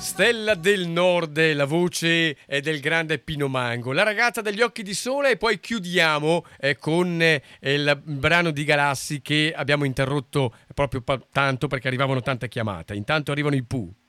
Stella del Nord, la voce del grande Pino Mango, la ragazza degli occhi di sole, e poi chiudiamo con il brano di Galassi che abbiamo interrotto proprio tanto perché arrivavano tante chiamate. Intanto arrivano i Pooh.